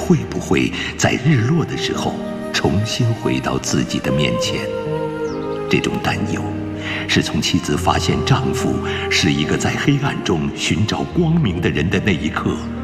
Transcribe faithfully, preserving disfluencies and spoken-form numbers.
会不会在日落的时候重新回到自己的面前。这种担忧是从妻子发现丈夫是一个在黑暗中寻找光明的人的那一刻